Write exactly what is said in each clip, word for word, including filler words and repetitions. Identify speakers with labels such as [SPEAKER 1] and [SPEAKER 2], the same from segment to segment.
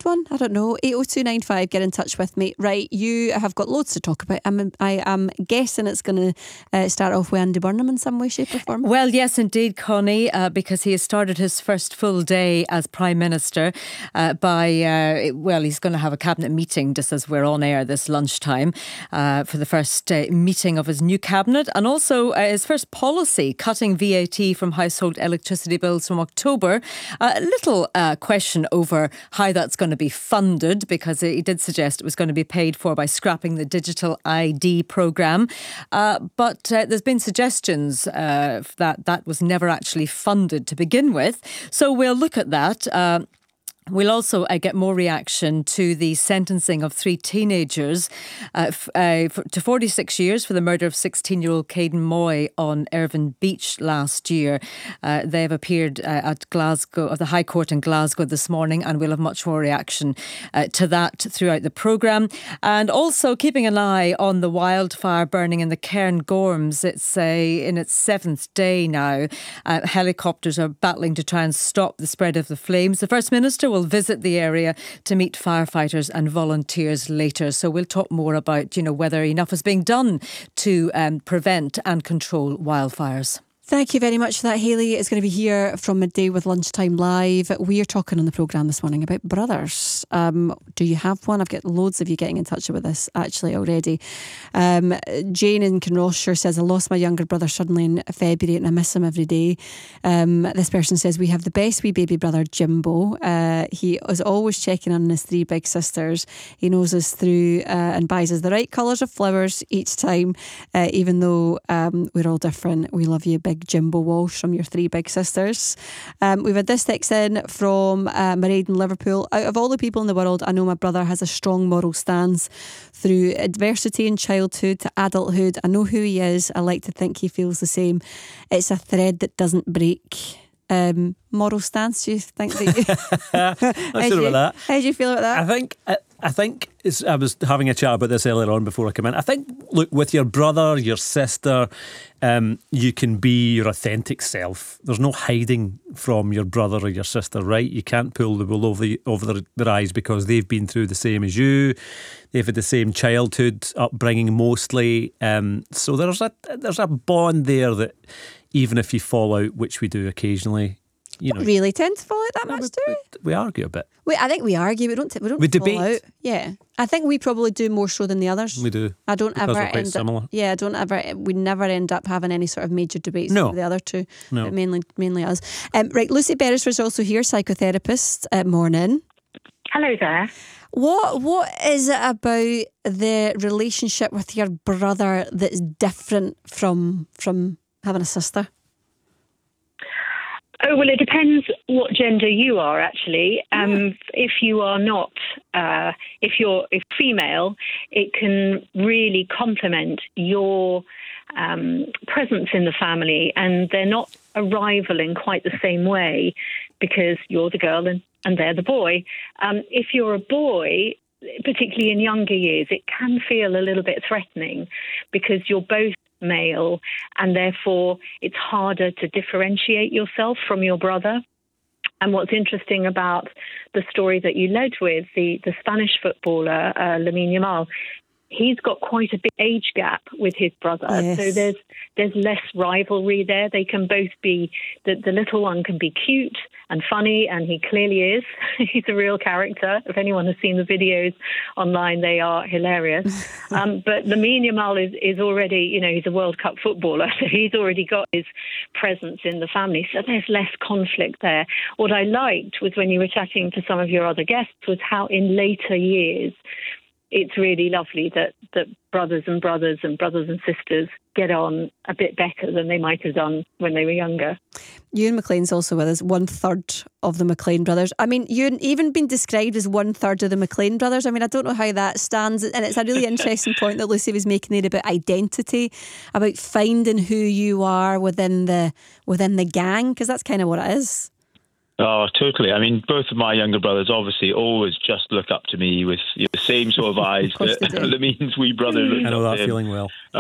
[SPEAKER 1] good one? I don't know. eight oh two nine five, get in touch with me. Right, you have got loads to talk about. I'm, I am guessing it's going to uh, start off with Andy Burnham in some way, shape or form.
[SPEAKER 2] Well, yes, indeed, Connie, uh, because he has started his first full day as Prime Minister uh, by, uh, well, he's going to have a cabinet meeting just as we're on air this lunchtime uh, for the first uh, meeting of his new cabinet, and also uh, his first policy, cutting V A T from household electricity bills from October. A uh, little uh, question over how that's going to be funded, because he did suggest it was going to be paid for by scrapping the digital I D programme. Uh, but uh, there's been suggestions uh, that that was never actually funded to begin with. So we'll look at that. Uh, We'll also uh, get more reaction to the sentencing of three teenagers uh, f- uh, f- to forty-six years for the murder of sixteen-year-old Caden Moy on Irvine Beach last year. Uh, they have appeared uh, at Glasgow, at the High Court in Glasgow this morning, and we'll have much more reaction uh, to that throughout the programme. And also keeping an eye on the wildfire burning in the Cairngorms. It's uh, in its seventh day now. Uh, helicopters are battling to try and stop the spread of the flames. The First Minister will visit the area to meet firefighters and volunteers later. So we'll talk more about, you know, whether enough is being done to um, prevent and control wildfires.
[SPEAKER 1] Thank you very much for that, Hayley. It's going to be here from midday with Lunchtime Live. We are talking on the programme this morning about brothers. Um, do you have one? I've got loads of you getting in touch with us actually already. Um, Jane in Kinrossshire says, I lost my younger brother suddenly in February and I miss him every day. Um, this person says, we have the best wee baby brother, Jimbo. Uh, he is always checking on his three big sisters. He knows us through uh, and buys us the right colours of flowers each time, uh, even though um, we're all different. We love you, big Jimbo Walsh, from your three big sisters. Um, we've had this text in from uh, Mairead in Liverpool. Out of all the people in the world, I know my brother has a strong moral stance through adversity in childhood to adulthood. I know who he is. I like to think he feels the same. It's a thread that doesn't break. Um, moral stance, do you think that you...
[SPEAKER 3] Not sure about that.
[SPEAKER 1] How do you feel about that?
[SPEAKER 3] I think... I, I think it's, I was having a chat about this earlier on before I came in. I think, look, with your brother, your sister, um, you can be your authentic self. There's no hiding from your brother or your sister, right? You can't pull the wool over, the, over their, their eyes because they've been through the same as you. They've had the same childhood upbringing mostly. Um, so there's a there's a bond there that even if you fall out, which we do occasionally, you know,
[SPEAKER 1] don't really tend to fall out that
[SPEAKER 3] no,
[SPEAKER 1] much,
[SPEAKER 3] we,
[SPEAKER 1] do we?
[SPEAKER 3] we? We argue a bit.
[SPEAKER 1] We, I think we argue. We don't. T- we don't.
[SPEAKER 3] We
[SPEAKER 1] fall
[SPEAKER 3] debate.
[SPEAKER 1] out. Yeah, I think we probably do more so than the others.
[SPEAKER 3] We do.
[SPEAKER 1] I don't
[SPEAKER 3] because
[SPEAKER 1] ever
[SPEAKER 3] we're quite
[SPEAKER 1] end
[SPEAKER 3] similar.
[SPEAKER 1] up. Yeah, I don't ever. We never end up having any sort of major debates
[SPEAKER 3] No.
[SPEAKER 1] with the other two.
[SPEAKER 3] No.
[SPEAKER 1] But mainly, mainly us. Um, right, Lucy Beresford's also here, psychotherapist. Uh, morning.
[SPEAKER 4] Hello there.
[SPEAKER 1] What What is it about the relationship with your brother that's different from from having a sister?
[SPEAKER 4] Oh, well, it depends what gender you are, actually. Um, if you are not, uh, if you're if female, it can really complement your um, presence in the family, and they're not a rival in quite the same way because you're the girl and, and they're the boy. Um, if you're a boy, particularly in younger years, it can feel a little bit threatening because you're both male, and therefore it's harder to differentiate yourself from your brother. And what's interesting about the story that you led with, the, the Spanish footballer, uh, Lamine Yamal, he's got quite a big age gap with his brother.
[SPEAKER 1] Yes.
[SPEAKER 4] So there's there's less rivalry there. They can both be, the, the little one can be cute and funny, and he clearly is. He's a real character. If anyone has seen the videos online, they are hilarious. um, but Lamine Yamal is, is already, you know, he's a World Cup footballer, so he's already got his presence in the family. So there's less conflict there. What I liked was when you were chatting to some of your other guests was how in later years, it's really lovely that, that brothers and brothers and brothers and sisters get on a bit better than they might have done when they were younger.
[SPEAKER 1] Ewan McLean's also with us, one third of the McLean brothers. I mean, you've even been described as one third of the McLean brothers. I mean, I don't know how that stands. And it's a really interesting point that Lucy was making there about identity, about finding who you are within the within the gang, because that's kind of what it is.
[SPEAKER 5] Oh, totally. I mean, both of my younger brothers obviously always just look up to me with you know, the same sort of eyes
[SPEAKER 1] of
[SPEAKER 5] that Lamine's wee brother looks
[SPEAKER 3] I know
[SPEAKER 5] up
[SPEAKER 3] that
[SPEAKER 5] to him.
[SPEAKER 3] feeling well.
[SPEAKER 5] Oh,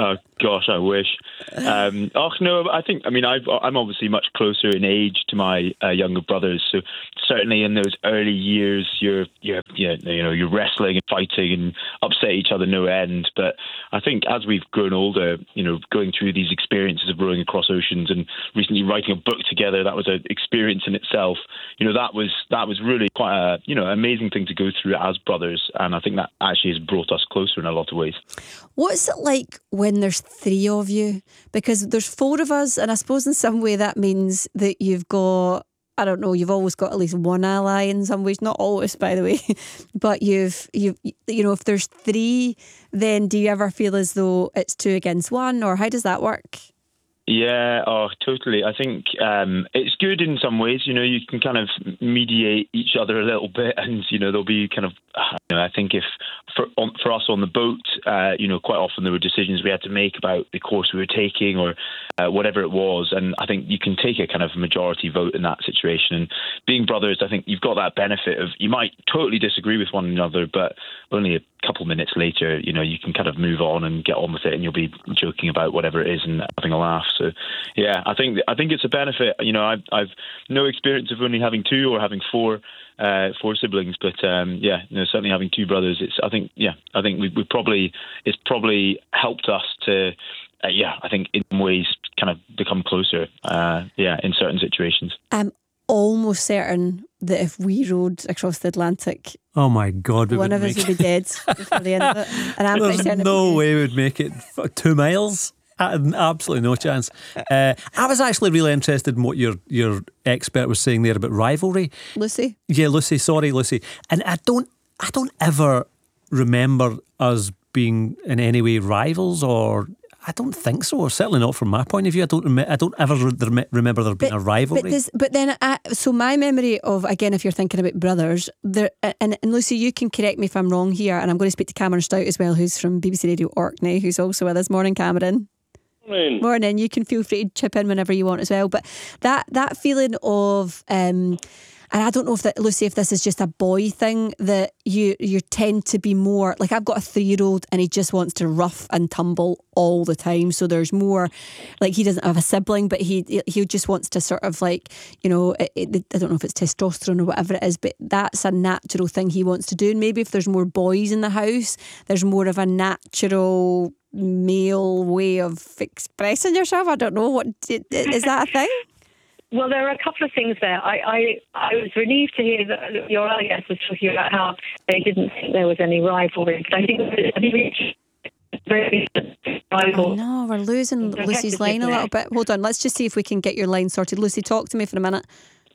[SPEAKER 5] gosh, I wish. Um, oh no, I think I mean I've, I'm obviously much closer in age to my uh, younger brothers. So certainly in those early years, you're you're you know you're wrestling and fighting and upset each other no end. But I think as we've grown older, you know, going through these experiences of rowing across oceans and recently writing a book together, that was an experience in itself. You know, that was that was really quite a you know amazing thing to go through as brothers, and I think that actually has brought us closer in a lot of ways.
[SPEAKER 1] What's it like when there's three of you? Because there's four of us, and I suppose in some way that means that you've got, I don't know, you've always got at least one ally in some ways. Not always, by the way, but you've you've you know, if there's three, then do you ever feel as though it's two against one, or how does that work?
[SPEAKER 5] Yeah, oh, totally. I think um, it's good in some ways. You know, you can kind of mediate each other a little bit, and you know, there'll be kind of. You know, I think if for on, for us on the boat, uh, you know, quite often there were decisions we had to make about the course we were taking or uh, whatever it was, and I think you can take a kind of majority vote in that situation. And being brothers, I think you've got that benefit of you might totally disagree with one another, but only a couple minutes later, you know, you can kind of move on and get on with it, and you'll be joking about whatever it is and having a laugh. So, yeah, I think I think it's a benefit. You know, I've I've no experience of only having two or having four uh, four siblings, but um, yeah, you know, certainly having two brothers, it's I think yeah, I think we we probably it's probably helped us to. Uh, yeah, I think in ways kind of become closer. Uh, yeah, in certain situations.
[SPEAKER 1] I'm almost certain that if we rowed across the Atlantic,
[SPEAKER 3] oh my God, we
[SPEAKER 1] one of us
[SPEAKER 3] make
[SPEAKER 1] would be dead before the end of it. And I'm pretty
[SPEAKER 3] There's
[SPEAKER 1] certain
[SPEAKER 3] no
[SPEAKER 1] it
[SPEAKER 3] way we'd make it f- two miles. Uh, Absolutely no chance. Uh, I was actually really interested in what your your expert was saying there about rivalry.
[SPEAKER 1] Lucy?
[SPEAKER 3] Yeah, Lucy. Sorry, Lucy. And I don't, I don't ever remember us being in any way rivals, or I don't think so. Or certainly not from my point of view. I don't. Rem- I don't ever re- remember there being
[SPEAKER 1] But-
[SPEAKER 3] a rivalry.
[SPEAKER 1] But, this, but then, I, so my memory of, again, if you're thinking about brothers, there, and, and Lucy, you can correct me if I'm wrong here, and I'm going to speak to Cameron Stout as well, who's from B B C Radio Orkney, who's also with us. Morning, Cameron.
[SPEAKER 6] Morning.
[SPEAKER 1] Morning. You can feel free to chip in whenever you want as well. But that that feeling of, um, and I don't know if that, Lucy, if this is just a boy thing, that you you tend to be more like, I've got a three-year-old and he just wants to rough and tumble all the time. So there's more, like, he doesn't have a sibling, but he he just wants to sort of like, you know, it, it, I don't know if it's testosterone or whatever it is, but that's a natural thing he wants to do. And maybe if there's more boys in the house, there's more of a natural male way of expressing yourself. I don't know, what is that a thing?
[SPEAKER 4] Well, there are a couple of things there. I, I, I was relieved to hear that your other guest was talking about how they didn't think there was any rivalry. But I think it's very rival.
[SPEAKER 1] Oh no, we're losing Lucy's line a little bit. Hold on, let's just see if we can get your line sorted. Lucy, talk to me for a minute.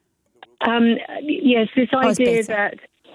[SPEAKER 4] Um, yes, this
[SPEAKER 1] Oh, it's
[SPEAKER 4] idea
[SPEAKER 1] better.
[SPEAKER 4] that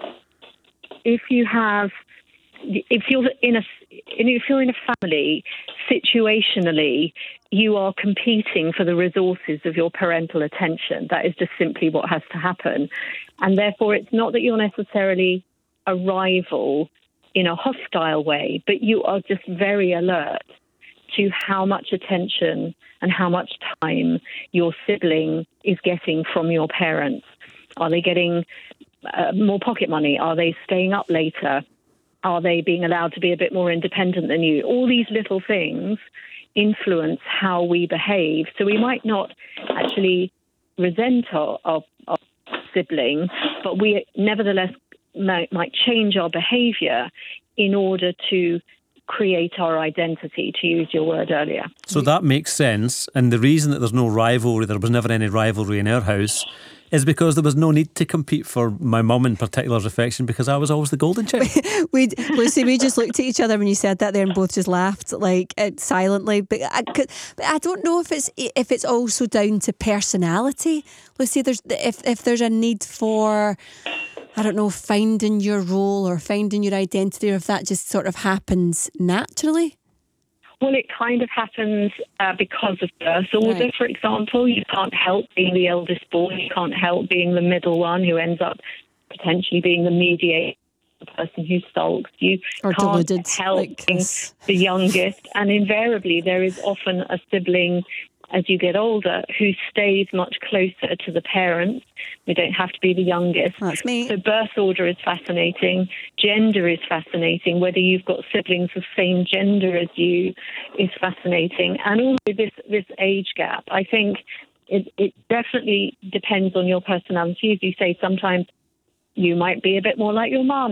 [SPEAKER 4] if you have, if you're in a, if you're in a family, situationally, you are competing for the resources of your parental attention. That is just simply what has to happen. And therefore, it's not that you're necessarily a rival in a hostile way, but you are just very alert to how much attention and how much time your sibling is getting from your parents. Are they getting uh, more pocket money? Are they staying up later? Are they being allowed to be a bit more independent than you? All these little things influence how we behave. So we might not actually resent our, our, our sibling, but we nevertheless might, might change our behaviour in order to create our identity, to use your word earlier.
[SPEAKER 3] So that makes sense. And the reason that there's no rivalry, there was never any rivalry in our house, is because there was no need to compete for my mum in particular's affection, because I was always the golden child.
[SPEAKER 1] we Lucy, we just looked at each other when you said that there and both just laughed like uh, silently. But I, could, but I don't know if it's if it's also down to personality. Lucy, there's if if there's a need for, I don't know, finding your role or finding your identity, or if that just sort of happens naturally.
[SPEAKER 4] Well, it kind of happens uh, because of birth order,
[SPEAKER 1] Right.
[SPEAKER 4] for example. You can't help being the eldest born. You can't help being the middle one who ends up potentially being the mediator, the person who sulks. You
[SPEAKER 1] Or
[SPEAKER 4] can't
[SPEAKER 1] deluded,
[SPEAKER 4] help
[SPEAKER 1] like
[SPEAKER 4] being
[SPEAKER 1] this.
[SPEAKER 4] the youngest. And invariably, there is often a sibling as you get older, who stays much closer to the parents. We don't have to be the youngest.
[SPEAKER 1] That's me.
[SPEAKER 4] So birth order is fascinating. Gender is fascinating. Whether you've got siblings of same gender as you is fascinating. And also this, this age gap. I think it, it definitely depends on your personality. As you say, sometimes you might be a bit more like your mum